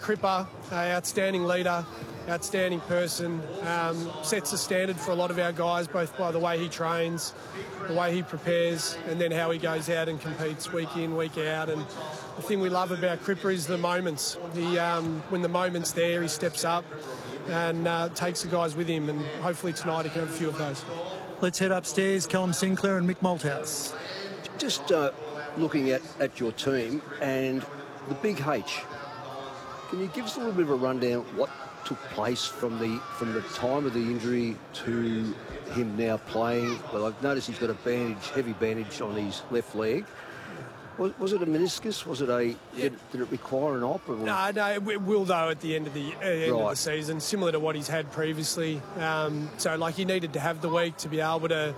Cripper, outstanding leader, outstanding person, sets the standard for a lot of our guys, both by the way he trains, the way he prepares, and then how he goes out and competes week in, week out. And the thing we love about Cripper is the moments. When the moment's there, he steps up and takes the guys with him, and hopefully tonight he can have a few of those. Let's head upstairs. Callum Sinclair and Mick Malthouse. Just looking at your team and the Big H, can you give us a little bit of a rundown what took place from the time of the injury to him now playing? Well, I've noticed he's got a bandage, heavy bandage on his left leg. Was it a meniscus? Was it did it require an op? Or? No, it will though at the end of the season, similar to what he's had previously. So like he needed to have the week to be able to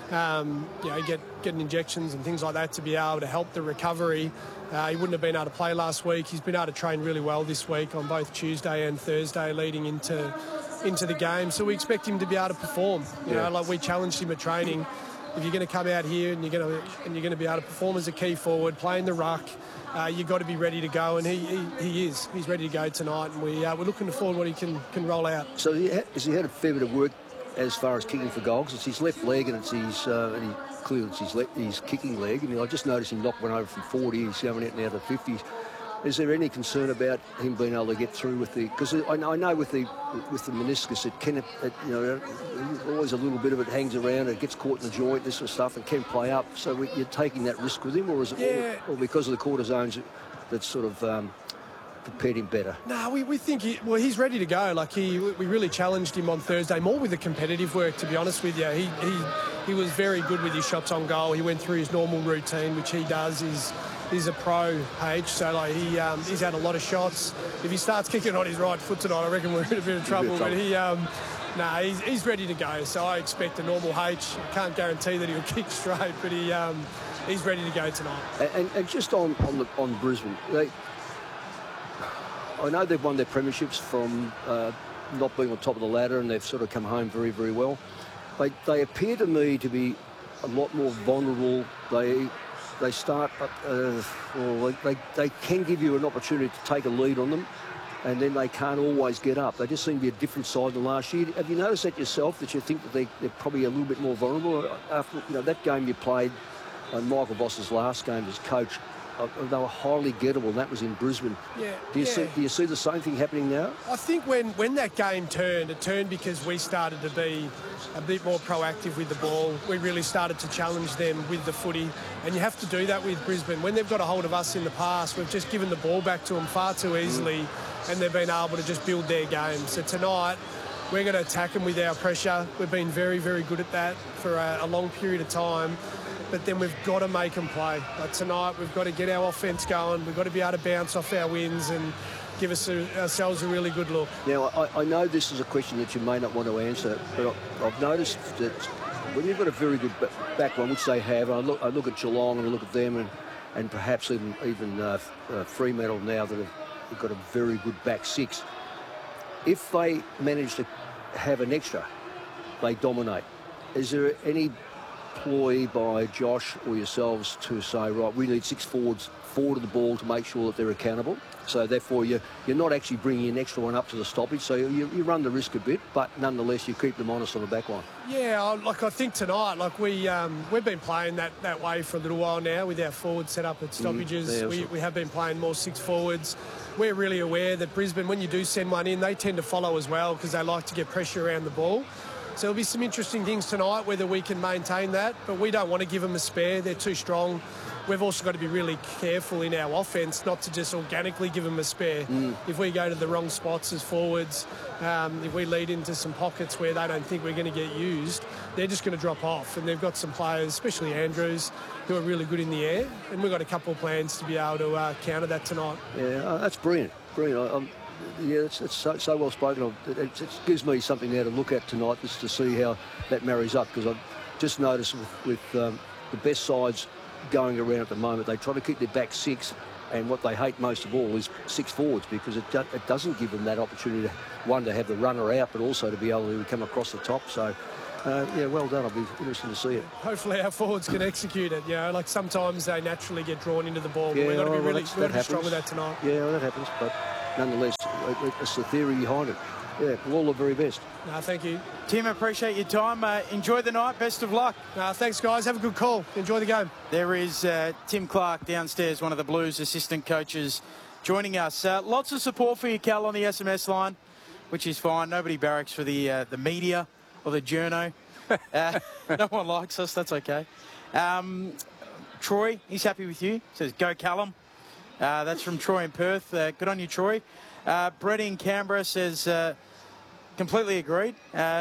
get injections and things like that to be able to help the recovery. He wouldn't have been able to play last week. He's been able to train really well this week on both Tuesday and Thursday leading into the game. So we expect him to be able to perform. You know, like we challenged him at training. If you're going to come out here and you're going to be able to perform as a key forward, playing the ruck, you've got to be ready to go, and he is. He's ready to go tonight, and we're looking forward to what he can roll out. So has he had a fair bit of work as far as kicking for goals? It's his left leg, and it's clearly it's his kicking leg. And I just noticed him knock one over from 40. He's going out now to 50s. Is there any concern about him being able to get through with the? Because I know with the meniscus, it can, always a little bit of it hangs around. It gets caught in the joint, this sort of stuff, and can play up. So you're taking that risk with him, or is it or because of the cortisones that's sort of prepared him better? No, we think he's ready to go. Like we really challenged him on Thursday, more with the competitive work. To be honest with you, he was very good with his shots on goal. He went through his normal routine, which he does. He's a pro, H, so like he's had a lot of shots. If he starts kicking on his right foot tonight, I reckon we're in a bit of trouble. But he's ready to go. So I expect a normal H. I can't guarantee that he'll kick straight, but he's ready to go tonight. And just on Brisbane, I know they've won their premierships from not being on top of the ladder, and they've sort of come home very, very well. They appear to me to be a lot more vulnerable. They start, they can give you an opportunity to take a lead on them, and then they can't always get up. They just seem to be a different side than last year. Have you noticed that yourself, that you think that they're probably a little bit more vulnerable? After that game you played, Michael Voss's last game as coach, they were highly gettable, and that was in Brisbane. Yeah. Do you see the same thing happening now? I think when that game turned, it turned because we started to be a bit more proactive with the ball. We really started to challenge them with the footy, and you have to do that with Brisbane. When they've got a hold of us in the past, we've just given the ball back to them far too easily, and they've been able to just build their game. So tonight, we're going to attack them with our pressure. We've been very, very good at that for a long period of time. But then we've got to make them play. Like tonight, we've got to get our offence going. We've got to be able to bounce off our wins and give ourselves a really good look. Now, I know this is a question that you may not want to answer, but I've noticed that when you've got a very good back line, which they have, I look at Geelong and I look at them and perhaps even Fremantle now that have got a very good back six. If they manage to have an extra, they dominate. Is there any ploy by Josh or yourselves to say, right, we need 6 forwards forward of the ball to make sure that they're accountable? So therefore you're not actually bringing an extra one up to the stoppage, so you run the risk a bit, but nonetheless you keep them honest on the back line. Yeah, like I think tonight, like we've been playing that way for a little while now with our forwards set up at stoppages. We have been playing more 6 forwards. We're really aware that Brisbane, when you do send one in, they tend to follow as well because they like to get pressure around the ball. So there'll be some interesting things tonight, whether we can maintain that, but we don't want to give them a spare. They're too strong. We've also got to be really careful in our offence not to just organically give them a spare. If we go to the wrong spots as forwards, if we lead into some pockets where they don't think we're going to get used, they're just going to drop off. And they've got some players, especially Andrews, who are really good in the air. And we've got a couple of plans to be able to counter that tonight. Yeah, that's brilliant. Brilliant. Yeah, it's so well spoken. It gives me something now to look at tonight, just to see how that marries up, because I've just noticed with the best sides going around at the moment, they try to keep their back 6, and what they hate most of all is 6 forwards, because it doesn't give them that opportunity to have the runner out, but also to be able to come across the top. So yeah, well done. I'll be interested to see it. Hopefully our forwards can execute it. Like sometimes they naturally get drawn into the ball, but we've got to be really strong with that tonight. Yeah, well, that happens, but nonetheless, it's the theory behind it. Yeah, all the very best. No, thank you. Tim, appreciate your time. Enjoy the night. Best of luck. Thanks, guys. Have a good call. Enjoy the game. There is Tim Clark downstairs, one of the Blues assistant coaches, joining us. Lots of support for you, Cal, on the SMS line, which is fine. Nobody barracks for the media or the journo. No one likes us. That's okay. Troy, he's happy with you. Says, go Callum. That's from Troy in Perth. Good on you, Troy. Brett in Canberra says, completely agreed.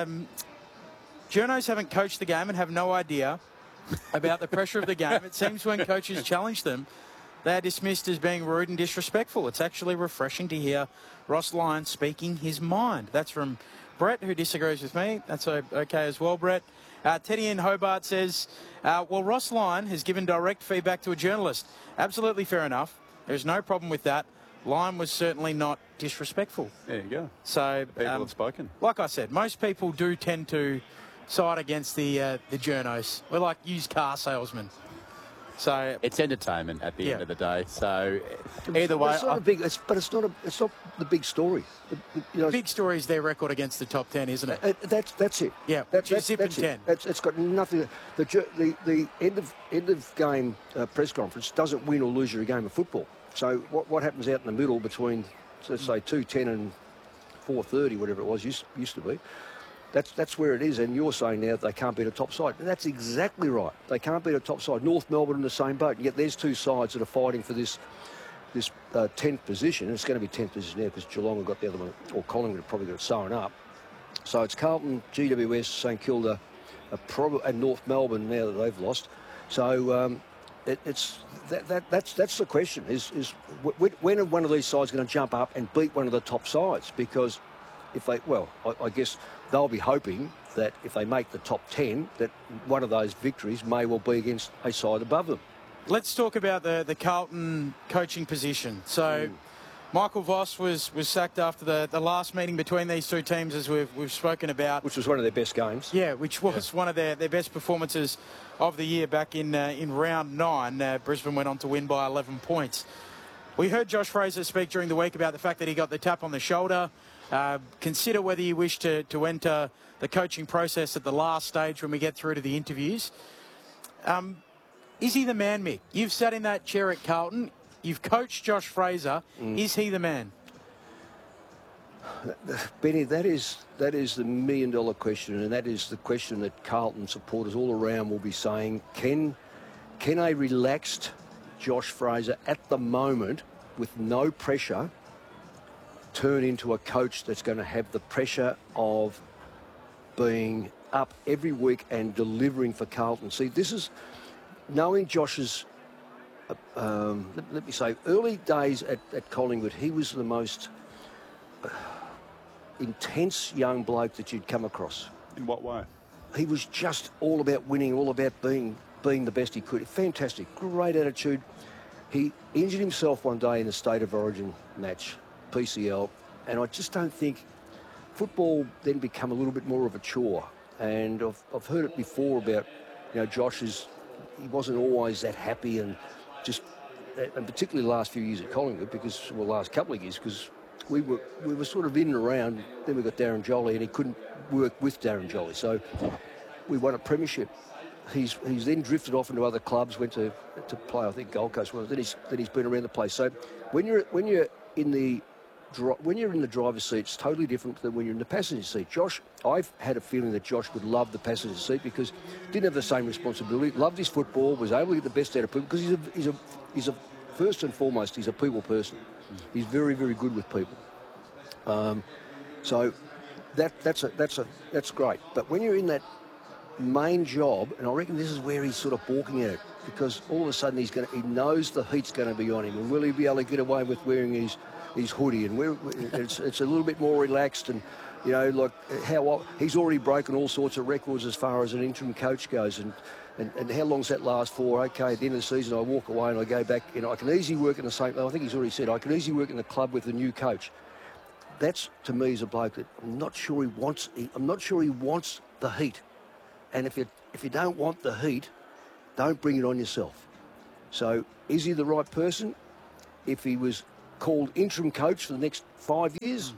Journos haven't coached the game and have no idea about the pressure of the game. It seems when coaches challenge them, they are dismissed as being rude and disrespectful. It's actually refreshing to hear Ross Lyon speaking his mind. That's from Brett, who disagrees with me. That's okay as well, Brett. Teddy in Hobart says, well, Ross Lyon has given direct feedback to a journalist. Absolutely fair enough. There's no problem with that. Lyon was certainly not disrespectful. There you go. So people have spoken. Like I said, most people do tend to side against the journos. We're like used car salesmen. So it's entertainment at the end of the day. So either way, it's not a big. It's not the big story. The big story is their record against the top 10, isn't it? That's it. Yeah, that's zip and 10. It's got nothing. The end of game press conference doesn't win or lose you a game of football. So what happens out in the middle between, let's say, 2:10 and 4:30, whatever it was, used to be. That's where it is, and you're saying now that they can't beat a top side. And that's exactly right. They can't beat a top side. North Melbourne in the same boat, and yet there's two sides that are fighting for this 10th position. And it's going to be 10th position now because Geelong have got the other one, or Collingwood have probably got it sewn up. So it's Carlton, GWS, St Kilda, and North Melbourne now that they've lost. So that's the question: is when are one of these sides going to jump up and beat one of the top sides? Because if they, I guess they'll be hoping that if they make the top 10, that one of those victories may well be against a side above them. Let's talk about the Carlton coaching position. So Michael Voss was sacked after the last meeting between these two teams, as we've spoken about. Which was one of their best games. Yeah, which was one of their best performances of the year back in round 9. Brisbane went on to win by 11 points. We heard Josh Fraser speak during the week about the fact that he got the tap on the shoulder. Consider whether you wish to enter the coaching process at the last stage when we get through to the interviews. Is he the man, Mick? You've sat in that chair at Carlton. You've coached Josh Fraser. Is he the man? Benny, that is the million-dollar question, and that is the question that Carlton supporters all around will be saying. Can a relaxed Josh Fraser at the moment, with no pressure, turn into a coach that's going to have the pressure of being up every week and delivering for Carlton? See, this is knowing Josh's, let me say, early days at Collingwood, he was the most intense young bloke that you'd come across. In what way? He was just all about winning, all about being the best he could. Fantastic, great attitude. He injured himself one day in the State of Origin match, PCL, and I just don't think football then become a little bit more of a chore. And I've heard it before about, Josh he wasn't always that happy, and particularly the last few years at Collingwood, last couple of years, because we were sort of in and around. Then we got Darren Jolly, and he couldn't work with Darren Jolly, so we won a premiership. He's then drifted off into other clubs, went to play, I think, Gold Coast. Then he's been around the place. So when you're in the driver's seat, it's totally different than when you're in the passenger seat. Josh, I've had a feeling that Josh would love the passenger seat because he didn't have the same responsibility, loved his football, was able to get the best out of people because he's a first and foremost, he's a people person. He's very, very good with people. So that's great. But when you're in that main job, and I reckon this is where he's sort of balking at it, because all of a sudden he knows the heat's going to be on him, and will he be able to get away with wearing his hoodie, and it's a little bit more relaxed, and he's already broken all sorts of records as far as an interim coach goes, and how long's that last for? Okay, at the end of the season I walk away and I go back, I can easily work in the same, I think he's already said, I can easily work in the club with a new coach. That's, to me, is a bloke that I'm not sure he wants the heat. And if you don't want the heat, don't bring it on yourself. So is he the right person? If he was called interim coach for the next 5 years,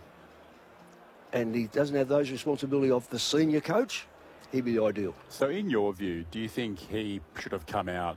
and he doesn't have those responsibility of the senior coach, he'd be the ideal. So in your view, do you think he should have come out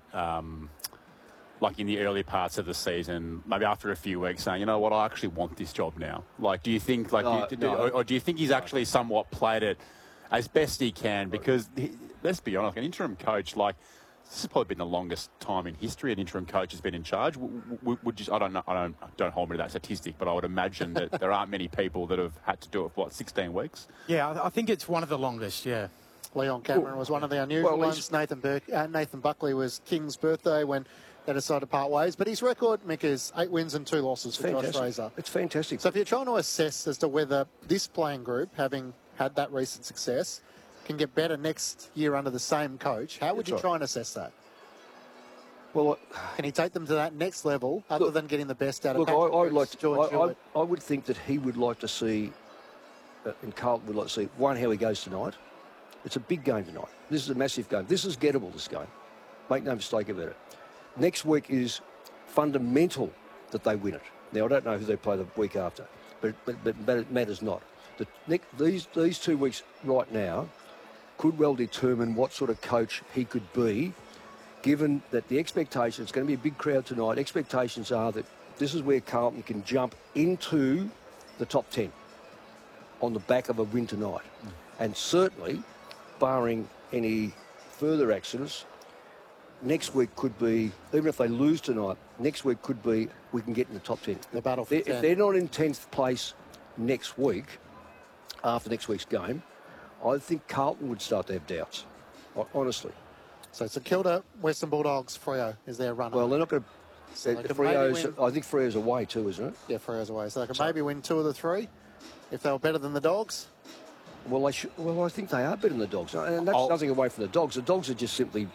like in the early parts of the season, maybe after a few weeks, saying, you know what, I actually want this job now? Like, do you think, like, or do you think he's actually somewhat played it as best he can? Because let's be honest, an interim coach, like, this has probably been the longest time in history an interim coach has been in charge. Would you, I don't know, don't hold me to that statistic, but I would imagine that there aren't many people that have had to do it for, 16 weeks? Yeah, I think it's one of the longest, yeah. Leon Cameron was one of the unusual ones. Nathan Buckley was King's birthday when they decided to part ways. But his record, Mick, is 8 wins and 2 losses for Josh Fraser. It's fantastic. So if you're trying to assess as to whether this playing group, having had that recent success, can get better next year under the same coach, how would you try and assess that? Well, can he take them to that next level other than getting the best out of I would think that he would like to see, and Carlton would like to see, one, how he goes tonight. It's a big game tonight. This is a massive game. This is gettable, this game. Make no mistake about it. Next week is fundamental that they win it. Now, I don't know who they play the week after, but it matters not. These 2 weeks right now could well determine what sort of coach he could be, given that the expectations, it's going to be a big crowd tonight, expectations are that this is where Carlton can jump into the top 10 on the back of a win tonight. And certainly, barring any further accidents, next week could be, even if they lose tonight, next week could be we can get in the top 10. The battle for 10. If they're not in 10th place next week, after next week's game, I think Carlton would start to have doubts, honestly. So St Kilda, Western Bulldogs, Freo is their runner. Well, they're not going to... So I think Freo's away too, isn't it? Yeah, Freo's away. So they can maybe win 2 of the 3 if they were better than the Dogs. Well, I think they are better than the Dogs, and that's nothing away from the Dogs. The Dogs are just simply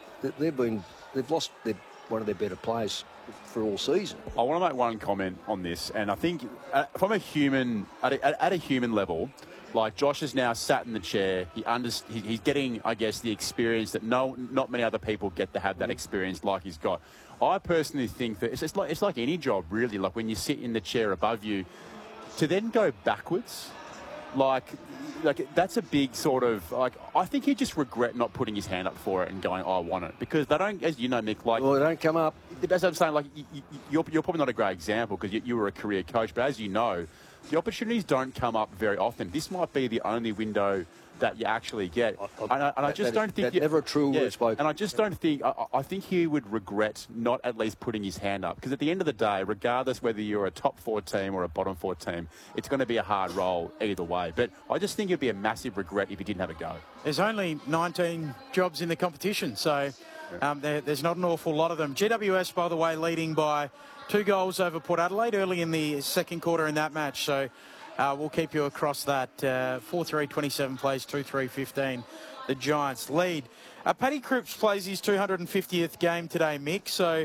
they've lost one of their better players for all season. I want to make one comment on this, and I think from a human at a human level, like Josh has now sat in the chair. He's getting, I guess, the experience that not many other people get to have that experience like he's got. I personally think that it's like any job, really. Like when you sit in the chair above you, to then go backwards. Like that's a big sort of, like, I think he'd just regret not putting his hand up for it and going, oh, I want it. Because they don't, as you know, Mick, like... Well, they don't come up. That's what I'm saying, like, you're probably not a great example because you were a career coach, but as you know, the opportunities don't come up very often. This might be the only window that you actually get. I just don't think... That's never a true word spoken. And I just don't think... I think he would regret not at least putting his hand up. Because at the end of the day, regardless whether you're a top 4 team or a bottom 4 team, it's going to be a hard role either way. But I just think it'd be a massive regret if he didn't have a go. There's only 19 jobs in the competition, so there's not an awful lot of them. GWS, by the way, leading by 2 goals over Port Adelaide early in the second quarter in that match. So... we'll keep you across that. 4-3, 27 plays, 2-3, 15. The Giants lead. Paddy Cripps plays his 250th game today, Mick. So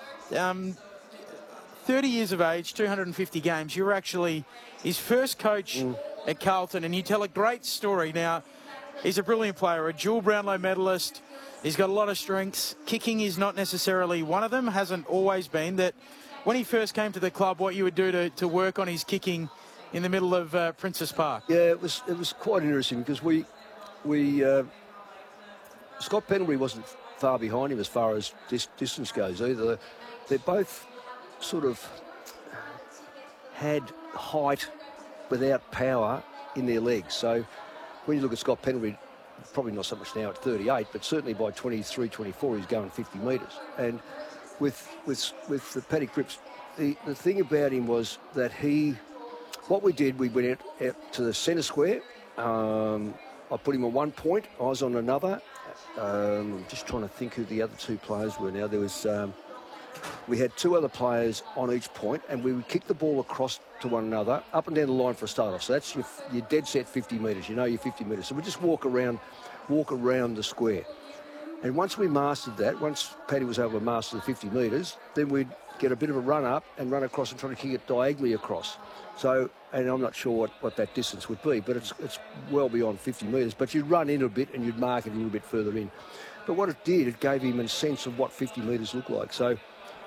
30 years of age, 250 games. You were actually his first coach at Carlton, and you tell a great story. Now, he's a brilliant player, a dual Brownlow medalist. He's got a lot of strengths. Kicking is not necessarily one of them, hasn't always been. That when he first came to the club, what you would do to work on his kicking in the middle of Princess Park. Yeah, it was quite interesting because Scott Pendlebury wasn't far behind him as far as distance goes either. They both sort of had height without power in their legs. So when you look at Scott Pendlebury, probably not so much now at 38, but certainly by 23, 24, he's going 50 metres. And with the Paddy Cripps, the thing about him was that what we did, we went out to the centre square. I put him on one point. I was on another. I'm just trying to think who the other 2 players were now. There was... we had 2 other players on each point, and we would kick the ball across to one another, up and down the line for a start off. So that's your dead set 50 metres. You know your 50 metres. So we just walk around the square. And once we mastered that, once Paddy was able to master the 50 metres, then we'd get a bit of a run up and run across and try to kick it diagonally across. So, and I'm not sure what that distance would be, but it's well beyond 50 metres. But you'd run in a bit and you'd mark it a little bit further in. But what it did, it gave him a sense of what 50 metres looked like. So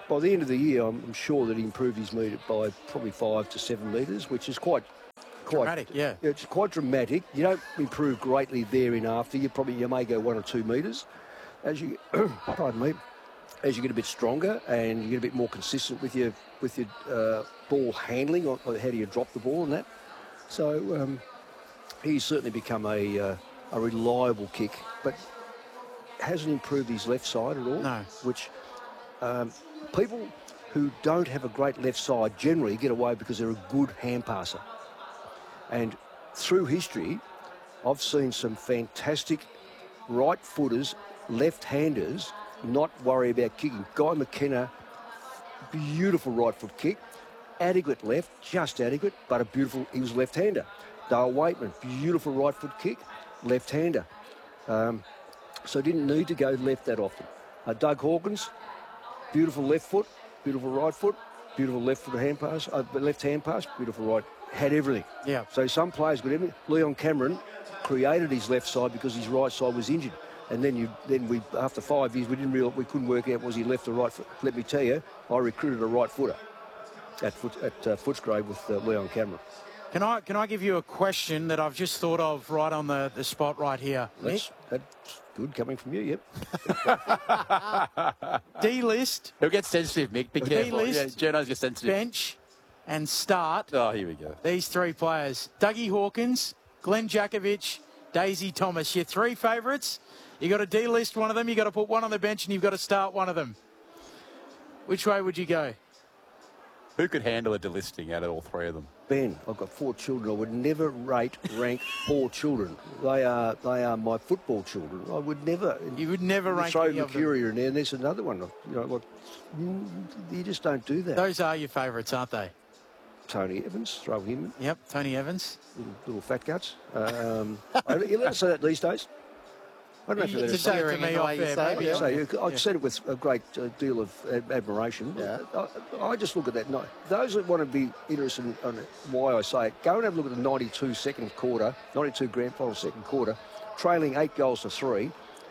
by the end of the year, I'm sure that he improved his metre by probably 5 to 7 metres, which is quite dramatic. Yeah, it's quite dramatic. You don't improve greatly there in after. You may go 1 or 2 metres as you pardon me, as you get a bit stronger and you get a bit more consistent with your ball handling, or how do you drop the ball and that. So he's certainly become a reliable kick, but hasn't improved his left side at all. No. Which people who don't have a great left side generally get away because they're a good hand passer. And through history, I've seen some fantastic right footers, left-handers, not worry about kicking. Guy McKenna, beautiful right foot kick, adequate left, just adequate, but a beautiful, he was left-hander. Dale Waitman, beautiful right foot kick, left-hander. So didn't need to go left that often. Doug Hawkins, beautiful left foot, beautiful right foot, beautiful left foot hand pass, left hand pass, beautiful right, had everything. Yeah. So some players got everything. Leon Cameron created his left side because his right side was injured. And then we after 5 years we couldn't work out was he left or right foot. Let me tell you, I recruited a right footer at Footscray with Leon Cameron. Can I give you a question that I've just thought of right on the spot right here? That's good coming from you, yep. D-list. He'll get sensitive, Mick. Be careful. D-list, Journo's get sensitive. bench, and start. Oh, here we go. These 3 players. Dougie Hawkins, Glenn Jakovic, Daisy Thomas. Your 3 favourites. You got to D-list one of them, you got to put one on the bench, and you've got to start one of them. Which way would you go? Who could handle a delisting out of all 3 of them? Ben, I've got 4 children. I would never rank 4 children. They are my football children. I would never. You would never rank throw any of them. Mercury in there, and there's another one. You just don't do that. Those are your favourites, aren't they? Tony Evans, throw him. Yep, Tony Evans. Little fat guts. You let us say that these days. I don't know if you let us say it to me off there, maybe. I've said it with a great deal of admiration. Yeah. I just look at that. Those that want to be interested in why I say it, go and have a look at the 92 grand final second quarter, trailing 8 goals to 3.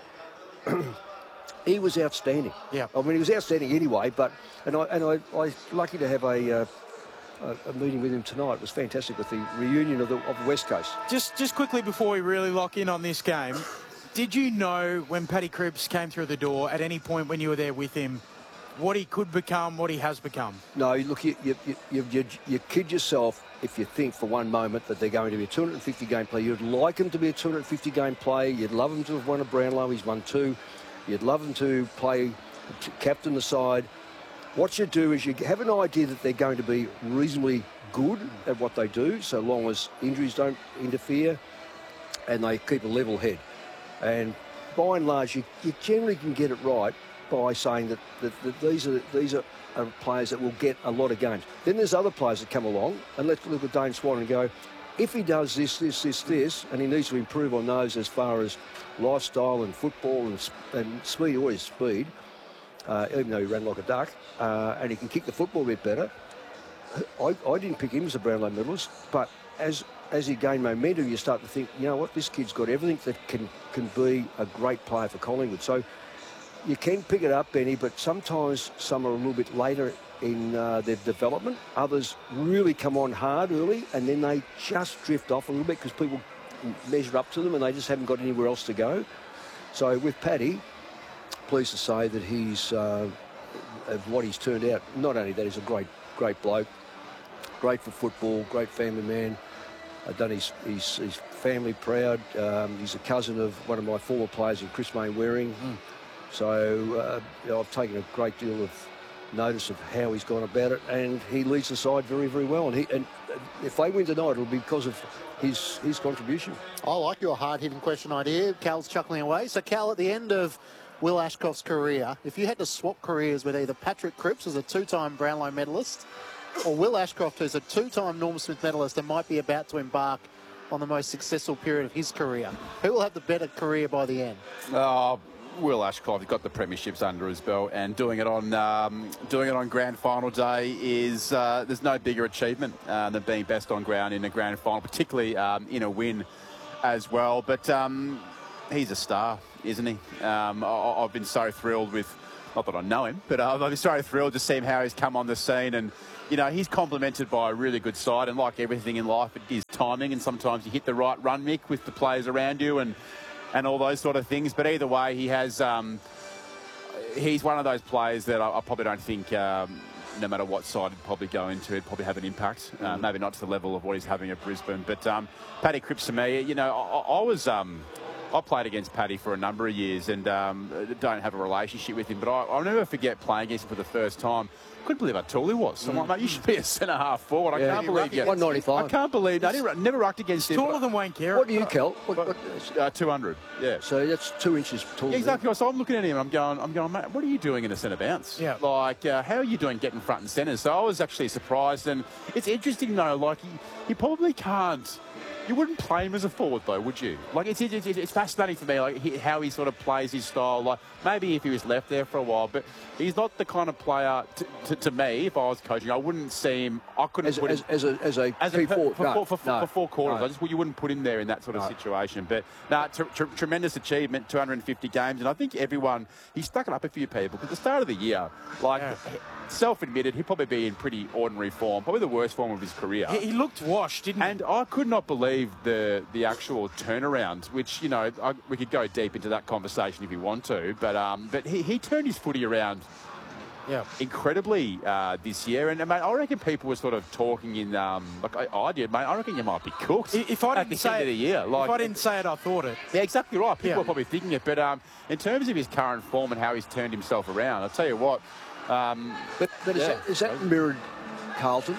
He was outstanding. Yeah. I mean, he was outstanding anyway. But I was lucky to have a meeting with him tonight. It was fantastic with the reunion of the West Coast. Just quickly before we really lock in on this game. Did you know when Paddy Cripps came through the door at any point when you were there with him what he could become, what he has become? No, look, you kid yourself if you think for one moment that they're going to be a 250-game player. You'd like him to be a 250-game player. You'd love him to have won a Brownlow. He's won 2. You'd love him to play, to captain the side. What you do is you have an idea that they're going to be reasonably good at what they do, so long as injuries don't interfere and they keep a level head. And by and large, you generally can get it right by saying that these are players that will get a lot of games. Then there's other players that come along, and let's look at Dane Swan and go, if he does this, and he needs to improve on those as far as lifestyle and football and speed, always speed, even though he ran like a duck, and he can kick the football a bit better. I didn't pick him as a Brownlow medalist, but as he gained momentum, you start to think, you know what, this kid's got everything that can be a great player for Collingwood. So you can pick it up, Benny, but sometimes some are a little bit later in their development. Others really come on hard early, and then they just drift off a little bit because people measure up to them and they just haven't got anywhere else to go. So with Paddy, pleased to say that he's of what he's turned out. Not only that, he's a great bloke, great for football, great family man. Done his family proud. He's a cousin of one of my former players in Chris May Waring. So I've taken a great deal of notice of how he's gone about it, and he leads the side very, very well. And if they win tonight, it'll be because of his contribution. I like your hard-hitting question idea. Cal's chuckling away. So, Cal, at the end of Will Ashcroft's career, if you had to swap careers with either Patrick Cripps as a 2-time Brownlow medalist or Will Ashcroft, who's a 2-time Norm Smith medalist and might be about to embark on the most successful period of his career, who will have the better career by the end? Will Ashcroft got the premierships under his belt, and doing it on grand final day is there's no bigger achievement than being best on ground in a grand final, particularly in a win as well. But he's a star, isn't he? I've been so thrilled with not that I know him, but I'm so thrilled to see him how he's come on the scene. And, you know, he's complemented by a really good side. And like everything in life, it is timing. And sometimes you hit the right run, Mick, with the players around you and all those sort of things. But either way, he has... he's one of those players that I probably don't think... no matter what side he'd probably go into, he'd probably have an impact. Maybe not to the level of what he's having at Brisbane. But Paddy Cripps, to me, you know, I played against Paddy for a number of years and don't have a relationship with him. But I'll never forget playing against him for the first time. Couldn't believe how tall he was. So I'm like, mate, you should be a centre-half forward. I can't believe you. 195. I can't believe... I never rucked against him. Taller than Wayne Carey. What do you, Kel? 200, yeah. So that's 2 inches tall. Yeah, exactly. So I'm looking at him and I'm going, mate, what are you doing in a centre bounce? Yeah. Like, how are you doing getting front and centre? So I was actually surprised. And it's interesting, though, like, he probably can't... You wouldn't play him as a forward, though, would you? Like, it's fascinating for me, like, how he sort of plays his style. Like, maybe if he was left there for a while, but he's not the kind of player, to me, if I was coaching, I wouldn't see him... I couldn't put him... As a key forward. For 4 quarters. You wouldn't put him there in that sort of situation. But, tremendous achievement, 250 games. And I think everyone... He stuck it up a few people. Because at the start of the year, like... Yeah. Self-admitted, he'd probably be in pretty ordinary form, probably the worst form of his career. He looked washed, didn't he? And I could not believe the actual turnaround, which, you know, we could go deep into that conversation if you want to, but he turned his footy around incredibly this year. And, mate, I reckon people were sort of talking in, like I did, mate, I reckon you might be cooked if I at the end of the year. Like, if I didn't say it, I thought it. Yeah, exactly right. People were probably thinking it. But in terms of his current form and how he's turned himself around, I'll tell you what, but is that mirrored Carlton?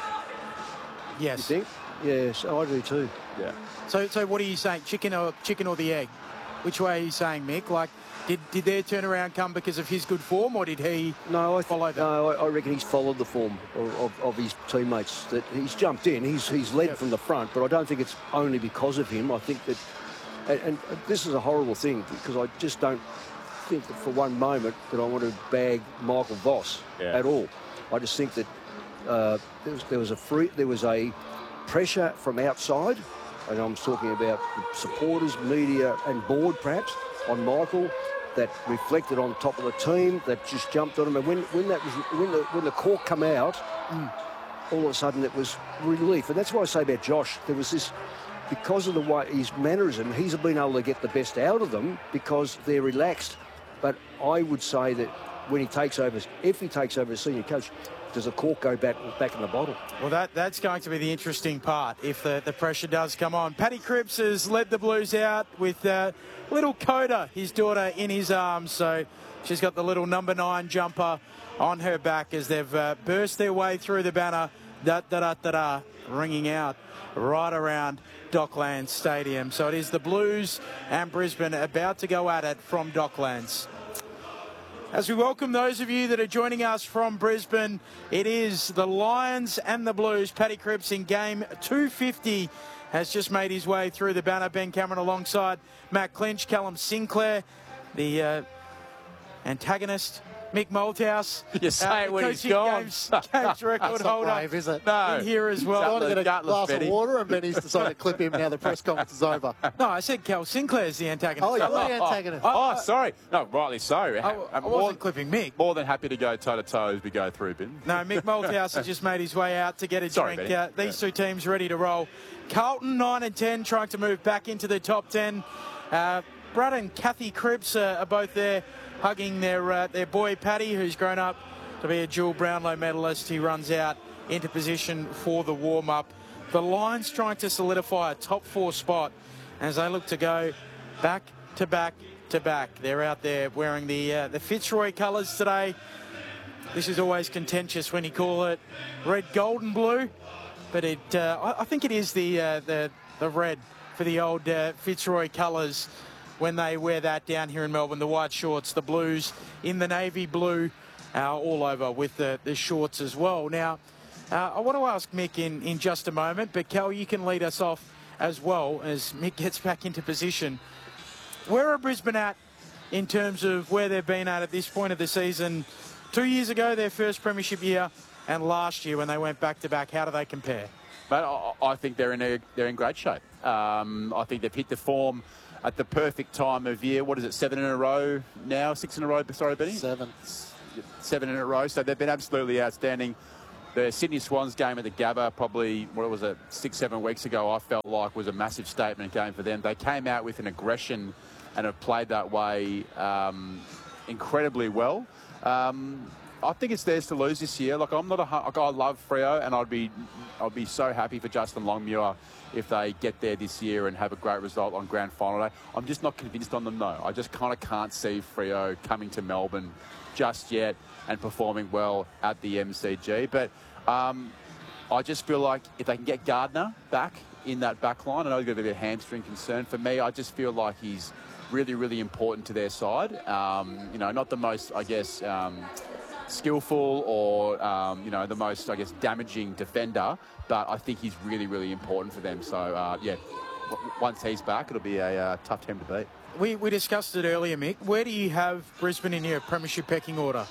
Yes. You think? Yes, I do too. Yeah. So what are you saying? Chicken or the egg? Which way are you saying, Mick? Like, did their turnaround come because of his good form, or did he follow that? No, I reckon he's followed the form of his teammates. That he's jumped in. He's led from the front, but I don't think it's only because of him. I think that, and this is a horrible thing because I just don't think that for one moment that I want to bag Michael Voss at all. I just think that there was a pressure from outside, and I'm talking about the supporters, media, and board perhaps on Michael that reflected on top of the team that just jumped on him. And when the cork come out, all of a sudden it was relief. And that's what I say about Josh. There was this. Because of the way his mannerism, he's been able to get the best out of them because they're relaxed. But I would say that when he takes over, if he takes over as senior coach, does the cork go back in the bottle? Well, that's going to be the interesting part if the pressure does come on. Paddy Cripps has led the Blues out with little Coda, his daughter, in his arms. So she's got the little number 9 jumper on her back as they've burst their way through the banner, da-da-da-da-da, ringing out right around Docklands Stadium. So it is the Blues and Brisbane about to go at it from Docklands. As we welcome those of you that are joining us from Brisbane, it is the Lions and the Blues. Paddy Cripps in game 250 has just made his way through the banner. Ben Cameron alongside Matt Clinch, Callum Sinclair, the antagonist, Mick Malthouse. You say it when he's gone. Games record holder. Brave, is it? No. In here as well. I want to get a glass of water, and Benny's decided to clip him now the press conference is over. No, I said Cal Sinclair's the antagonist. Oh, you're the antagonist. Oh, sorry. No, rightly so. I wasn't clipping Mick. More than happy to go toe-to-toe as we go through, Ben. No, Mick Malthouse has just made his way out to get a drink. These two teams ready to roll. Carlton 9 and 10 trying to move back into the top 10. Brad and Kathy Cripps are both there hugging their boy Paddy, who's grown up to be a dual Brownlow medalist. He runs out into position for the warm-up. The Lions trying to solidify a top 4 spot as they look to go back to back to back. They're out there wearing the Fitzroy colours today. This is always contentious when you call it red, gold and blue, but I think it is the red for the old Fitzroy colours when they wear that down here in Melbourne. The white shorts, the Blues in the navy blue, all over with the shorts as well. Now, I want to ask Mick in just a moment, but Cal, you can lead us off as well as Mick gets back into position. Where are Brisbane at in terms of where they've been at this point of the season? 2 years ago, their first premiership year, and last year when they went back-to-back. How do they compare? Mate, I think they're in great shape. I think they've hit the form at the perfect time of year. What is it, 7 in a row now? 6 in a row, sorry, Benny? 7. 7 in a row. So they've been absolutely outstanding. The Sydney Swans game at the Gabba, probably, what was it, 6-7 weeks ago, I felt like was a massive statement game for them. They came out with an aggression and have played that way incredibly well. I think it's theirs to lose this year. Like, I love Freo, and I'd be so happy for Justin Longmuir if they get there this year and have a great result on grand final day. I'm just not convinced on them, though. I just kind of can't see Freo coming to Melbourne just yet and performing well at the MCG. But I just feel like if they can get Gardner back in that back line, I know there's going to be a hamstring concern. For me, I just feel like he's really, really important to their side. You know, not the most, I guess, skillful or, you know, the most, I guess, damaging defender, but I think he's really, really important for them. So, yeah, once he's back, it'll be a tough team to beat. We discussed it earlier, Mick. Where do you have Brisbane in your premiership pecking order?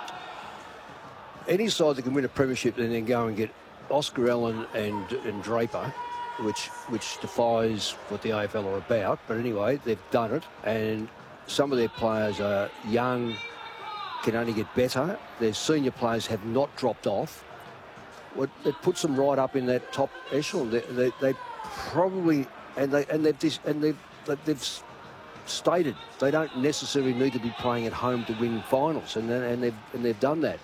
Any side that can win a premiership and then go and get Oscar Allen and Draper, which defies what the AFL are about. But anyway, they've done it, and some of their players are young, can only get better. Their senior players have not dropped off. It puts them right up in that top echelon. They probably they've stated they don't necessarily need to be playing at home to win finals, and they've done that.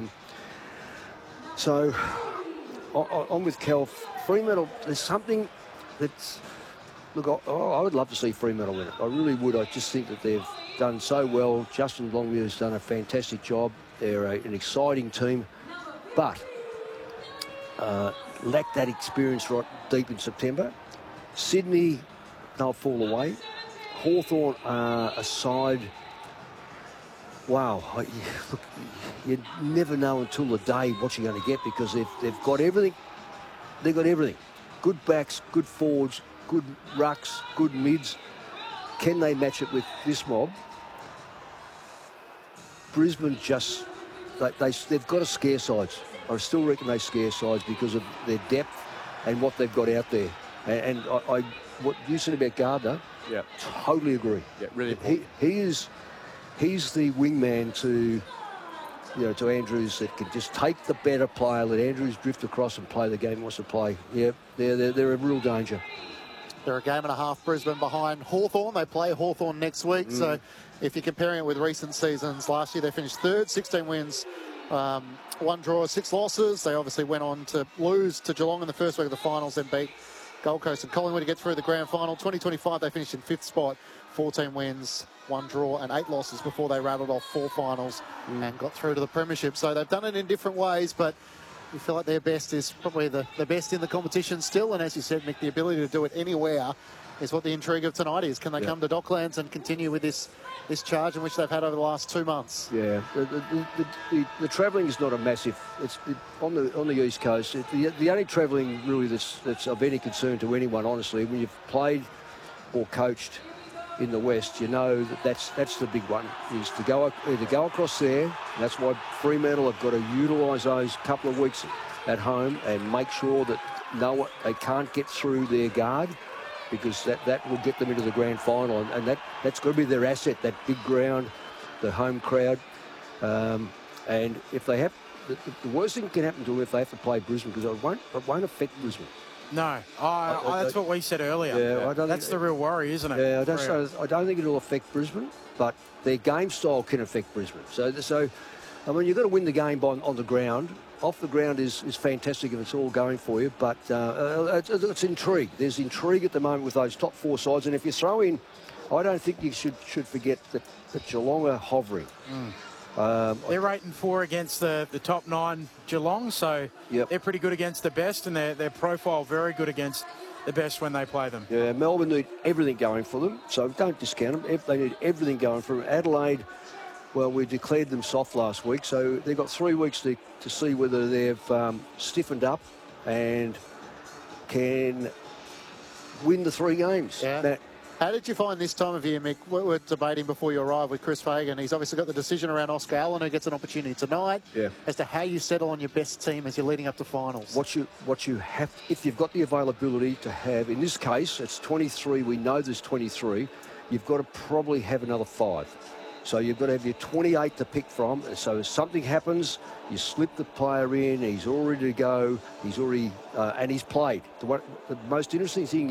So I'm with Cal. Fremantle, there's something that's... Look, I would love to see Fremantle win it. I really would. I just think that they've done so well. Justin Longmuir has done a fantastic job. They're an exciting team, but lack that experience right deep in September. Sydney, they'll fall away. Hawthorn are a side... Wow, look, you never know until the day what you're going to get, because they've got everything. They've got everything. Good backs, good forwards, good rucks, good mids. Can they match it with this mob? Brisbane just... They've got to scare sides. I still reckon they scare sides because of their depth and what they've got out there. And what you said about Gardner, yeah, totally agree. Yeah, really. He's the wingman to Andrews, that can just take the better player, let Andrews drift across and play the game he wants to play. Yeah, they're a real danger. They're a game and a half Brisbane behind Hawthorn. They play Hawthorn next week. So if you're comparing it with recent seasons, last year they finished third, 16 wins, 1 draw, 6 losses. They obviously went on to lose to Geelong in the first week of the finals, then beat Gold Coast and Collingwood to get through the grand final. 2025, they finished in 5th spot, 14 wins, 1 draw and 8 losses before they rattled off 4 finals and got through to the premiership. So they've done it in different ways, but you feel like their best is probably the best in the competition still. And as you said, Mick, the ability to do it anywhere is what the intrigue of tonight is. Can they come to Docklands and continue with this charge in which they've had over the last 2 months? Yeah, the travelling is not a massive... on the East Coast, the only travelling really that's of any concern to anyone, honestly, when you've played or coached in the West, you know that's the big one, is to go across there. And that's why Fremantle have got to utilise those couple of weeks at home and make sure that they can't get through their guard, because that will get them into the grand final, and that's got to be their asset, that big ground, the home crowd. And if they have, the worst thing can happen to them if they have to play Brisbane, because it won't affect Brisbane. No, that's what we said earlier. Yeah, that's the real worry, isn't it? Yeah, I don't think it'll affect Brisbane, but their game style can affect Brisbane. So I mean, you've got to win the game on the ground. Off the ground is fantastic if it's all going for you, but it's intrigue. There's intrigue at the moment with those top 4 sides, and if you throw in, I don't think you should forget that Geelong are hovering. They're 8-4 against the top 9 Geelong, so they're pretty good against the best, and their profile very good against the best when they play them. Yeah, Melbourne need everything going for them, so don't discount them. They need everything going for them. Adelaide, well, we declared them soft last week, so they've got 3 weeks to see whether they've stiffened up and can win the 3 games. Yeah. Now, how did you find this time of year, Mick? We were debating before you arrived with Chris Fagan. He's obviously got the decision around Oscar Allen, who gets an opportunity tonight, as to how you settle on your best team as you're leading up to finals. What you have, if you've got the availability to have, in this case, it's 23. We know there's 23. You've got to probably have another 5. So you've got to have your 28 to pick from. So if something happens, you slip the player in, he's all ready to go, he's already, and he's played. The most interesting thing